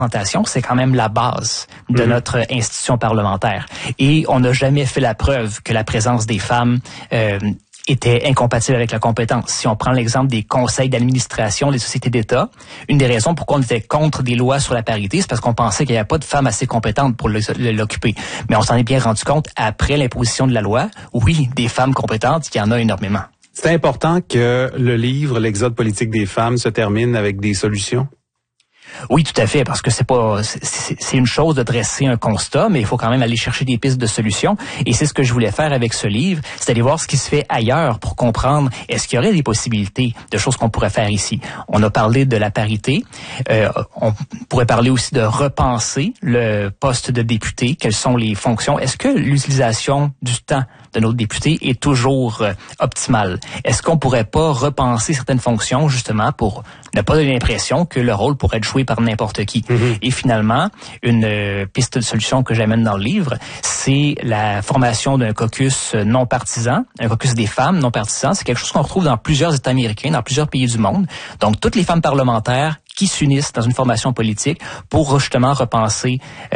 c'est quand même la base de notre institution parlementaire. Et on n'a jamais fait la preuve que la présence des femmes était incompatible avec la compétence. Si on prend l'exemple des conseils d'administration des sociétés d'État, une des raisons pourquoi on était contre des lois sur la parité, c'est parce qu'on pensait qu'il n'y avait pas de femmes assez compétentes pour l'occuper. Mais on s'en est bien rendu compte après l'imposition de la loi. Oui, des femmes compétentes, il y en a énormément. C'est important que le livre, L'exode politique des femmes, se termine avec des solutions? Oui, tout à fait, parce que c'est une chose de dresser un constat, mais il faut quand même aller chercher des pistes de solutions. Et c'est ce que je voulais faire avec ce livre, c'est d'aller voir ce qui se fait ailleurs pour comprendre est-ce qu'il y aurait des possibilités de choses qu'on pourrait faire ici. On a parlé de la parité, on pourrait parler aussi de repenser le poste de député, quelles sont les fonctions. Est-ce que l'utilisation du temps de notre député est toujours optimale? Est-ce qu'on pourrait pas repenser certaines fonctions justement pour ne pas donner l'impression que le rôle pourrait être joué par n'importe qui? Et finalement, une piste de solution que j'amène dans le livre, c'est la formation d'un caucus non partisan, un caucus des femmes non partisans. C'est quelque chose qu'on retrouve dans plusieurs États américains, dans plusieurs pays du monde. Donc, toutes les femmes parlementaires qui s'unissent dans une formation politique pour justement repenser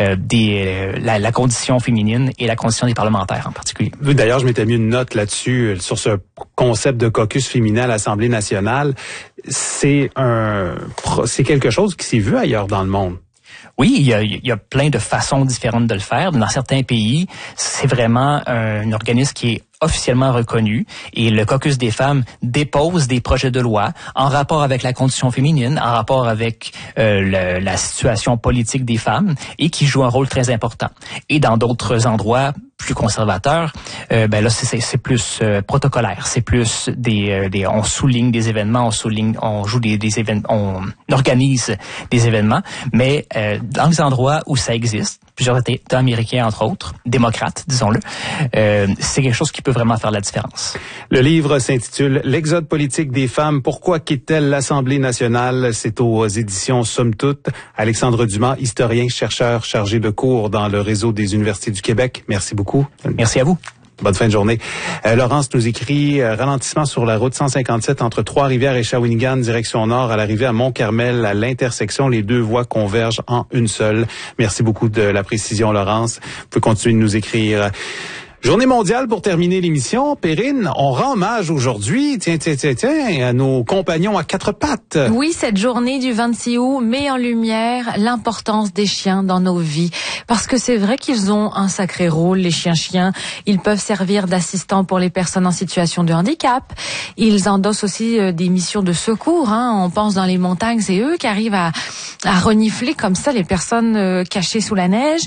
la condition féminine et la condition des parlementaires en particulier. D'ailleurs, je m'étais mis une note là-dessus, sur ce concept de caucus féminin à l'Assemblée nationale. C'est quelque chose qui s'est vu ailleurs dans le monde. Oui, il y a plein de façons différentes de le faire. Dans certains pays, c'est vraiment un organisme qui est officiellement reconnu et le caucus des femmes dépose des projets de loi en rapport avec la condition féminine, en rapport avec la situation politique des femmes et qui joue un rôle très important. Et dans d'autres endroits plus conservateurs, là c'est plus protocolaire, c'est plus on souligne des événements, on joue des événements, on organise des événements, mais dans les endroits où ça existe, plusieurs États américains entre autres, démocrates, disons-le, c'est quelque chose qui peut vraiment faire la différence. Le livre s'intitule L'exode politique des femmes. Pourquoi quitte-t-elle l'Assemblée nationale? C'est aux éditions Somme Toute. Alexandre Dumas, historien, chercheur chargé de cours dans le réseau des universités du Québec. Merci beaucoup. Merci à vous. Bonne fin de journée. Laurence nous écrit ralentissement sur la route 157 entre Trois-Rivières et Shawinigan, direction nord, à l'arrivée à Mont-Carmel, à l'intersection. Les deux voies convergent en une seule. Merci beaucoup de la précision, Laurence. Vous pouvez continuer de nous écrire. Journée mondiale pour terminer l'émission. Perrine, on rend hommage aujourd'hui, tiens, à nos compagnons à quatre pattes. Oui, cette journée du 26 août met en lumière l'importance des chiens dans nos vies. Parce que c'est vrai qu'ils ont un sacré rôle, les chiens. Ils peuvent servir d'assistants pour les personnes en situation de handicap. Ils endossent aussi des missions de secours. On pense dans les montagnes, c'est eux qui arrivent à renifler comme ça les personnes cachées sous la neige.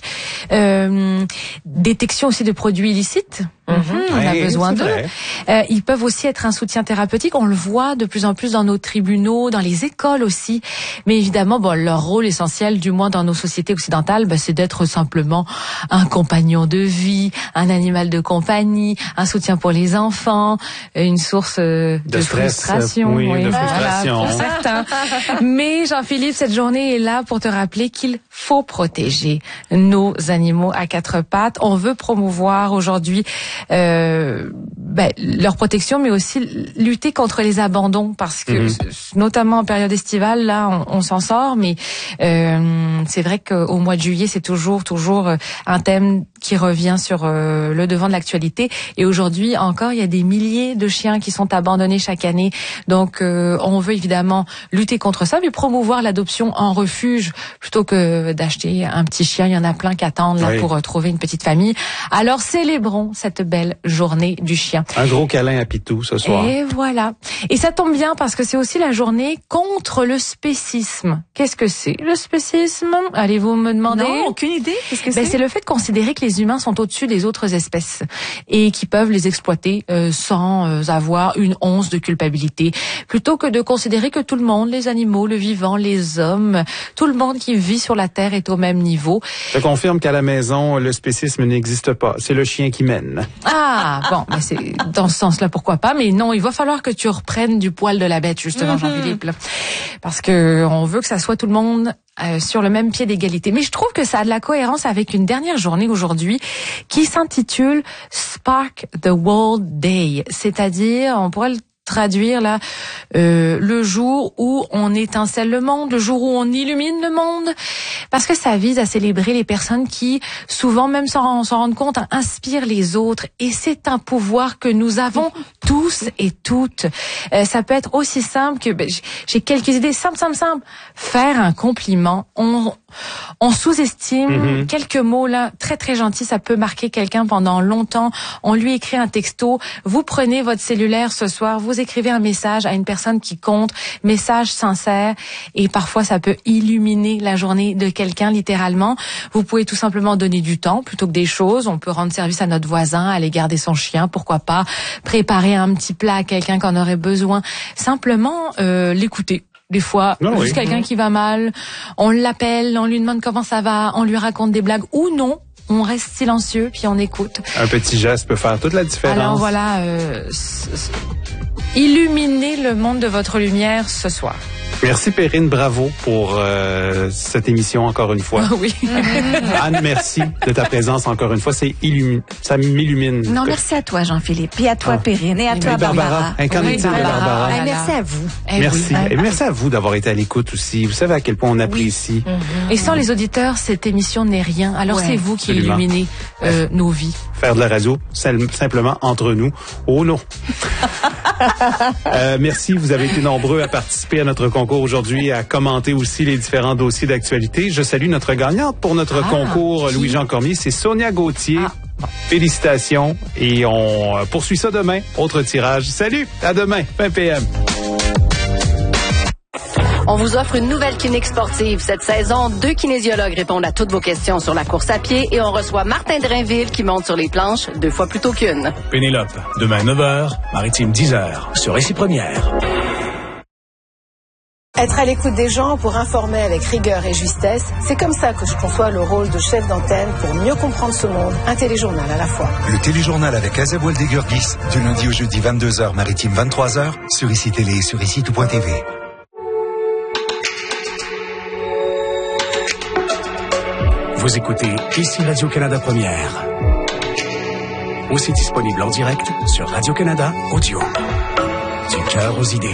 Détection aussi de produits illicites. On a besoin d'eux. Ils peuvent aussi être un soutien thérapeutique. On le voit de plus en plus dans nos tribunaux, dans les écoles aussi. Mais évidemment, leur rôle essentiel, du moins dans nos sociétés occidentales, c'est d'être simplement un compagnon de vie, un animal de compagnie, un soutien pour les enfants, une source de frustration. Oui, de frustration. Pour certains. Mais Jean-Philippe, cette journée est là pour te rappeler qu'il faut protéger nos animaux à quatre pattes. On veut promouvoir aujourd'hui leur protection, mais aussi lutter contre les abandons, parce que notamment en période estivale, là, on s'en sort, mais c'est vrai qu'au mois de juillet, c'est toujours un thème qui revient sur le devant de l'actualité. Et aujourd'hui encore, il y a des milliers de chiens qui sont abandonnés chaque année. Donc, on veut évidemment lutter contre ça, mais promouvoir l'adoption en refuge plutôt que d'acheter un petit chien. Il y en a plein qui attendent là pour trouver une petite famille. Alors, célébrons cette belle journée du chien. Un gros câlin à Pitou ce soir. Et voilà. Et ça tombe bien parce que c'est aussi la journée contre le spécisme. Qu'est-ce que c'est, le spécisme? Allez-vous me demander? Non, aucune idée. Qu'est-ce que c'est? C'est le fait de considérer que les humains sont au-dessus des autres espèces et qui peuvent les exploiter sans avoir une once de culpabilité. Plutôt que de considérer que tout le monde, les animaux, le vivant, les hommes, tout le monde qui vit sur la Terre est au même niveau. Je confirme qu'à la maison, le spécisme n'existe pas. C'est le chien qui mène. Ah, bon, mais c'est dans ce sens-là, pourquoi pas. Mais non, il va falloir que tu reprennes du poil de la bête, justement, Jean-Philippe. Là. Parce que on veut que ça soit tout le monde sur le même pied d'égalité. Mais je trouve que ça a de la cohérence avec une dernière journée aujourd'hui qui s'intitule Spark the World Day. C'est-à-dire, on pourrait le traduire là le jour où on étincelle le monde, le jour où on illumine le monde, parce que ça vise à célébrer les personnes qui, souvent même sans s'en rendre compte, inspirent les autres. Et c'est un pouvoir que nous avons tous et toutes. Ça peut être aussi simple que j'ai quelques idées simple. Faire un compliment. On sous-estime quelques mots là très très gentils, ça peut marquer quelqu'un pendant longtemps. On lui écrit un texto, vous prenez votre cellulaire ce soir, vous écrivez un message à une personne qui compte, message sincère, et parfois ça peut illuminer la journée de quelqu'un littéralement. Vous pouvez tout simplement donner du temps plutôt que des choses. On peut rendre service à notre voisin, aller garder son chien, pourquoi pas, préparer un petit plat à quelqu'un qu'on aurait besoin, simplement l'écouter. Des fois, juste quelqu'un qui va mal, on l'appelle, on lui demande comment ça va, on lui raconte des blagues ou non, on reste silencieux puis on écoute. Un petit geste peut faire toute la différence. Alors voilà, illuminez le monde de votre lumière ce soir. Merci Perrine, bravo pour cette émission encore une fois. Oui. Anne, merci de ta présence encore une fois, ça m'illumine. Non, merci à toi Jean-Philippe, puis à toi Perrine et à toi Barbara. Qu'en est-il de Barbara? Merci à vous. Merci. Et merci à vous d'avoir été à l'écoute aussi. Vous savez à quel point on apprécie. Et sans les auditeurs, cette émission n'est rien. Alors c'est vous qui illuminez nos vies. Faire de la radio, simplement entre nous. Oh non. Merci, vous avez été nombreux à participer à notre concours aujourd'hui, à commenter aussi les différents dossiers d'actualité. Je salue notre gagnante pour notre concours Louis-Jean Cormier, c'est Sonia Gauthier. Félicitations et on poursuit ça demain. Autre tirage. Salut, à demain, 20 p.m. On vous offre une nouvelle clinique sportive. Cette saison, 2 kinésiologues répondent à toutes vos questions sur la course à pied et on reçoit Martin Drainville qui monte sur les planches 2 fois plus tôt qu'une. Pénélope, demain 9h, Maritime 10h, sur Récit Première. Être à l'écoute des gens pour informer avec rigueur et justesse, c'est comme ça que je conçois le rôle de chef d'antenne pour mieux comprendre ce monde, un téléjournal à la fois. Le téléjournal avec Azeb Waldegurgis, du lundi au jeudi 22h, Maritime 23h, sur ICI Télé et sur ICI.tv. Vous écoutez ici Radio-Canada Première. Aussi disponible en direct sur Radio-Canada Audio. Du cœur aux idées.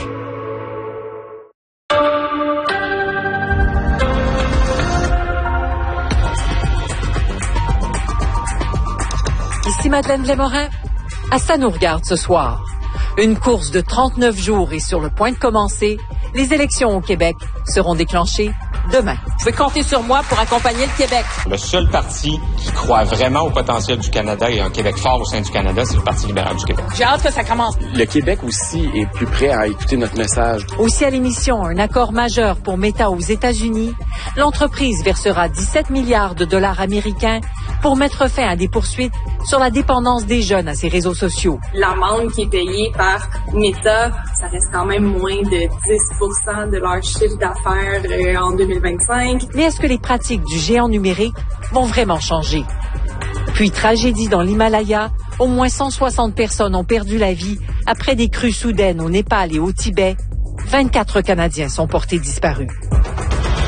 Ici Madeleine Blais-Morin. À ça nous regarde ce soir. Une course de 39 jours est sur le point de commencer. Les élections au Québec seront déclenchées demain. Vous pouvez compter sur moi pour accompagner le Québec. Le seul parti qui croit vraiment au potentiel du Canada et un Québec fort au sein du Canada, c'est le Parti libéral du Québec. J'ai hâte que ça commence. Le Québec aussi est plus prêt à écouter notre message. Aussi à l'émission, un accord majeur pour Meta aux États-Unis. L'entreprise versera 17 milliards de dollars américains pour mettre fin à des poursuites sur la dépendance des jeunes à ces réseaux sociaux. L'amende qui est payée par Meta, ça reste quand même moins de 10% de leur chiffre d'affaires en 2025. Mais est-ce que les pratiques du géant numérique vont vraiment changer? Puis, tragédie dans l'Himalaya, au moins 160 personnes ont perdu la vie après des crues soudaines au Népal et au Tibet. 24 Canadiens sont portés disparus.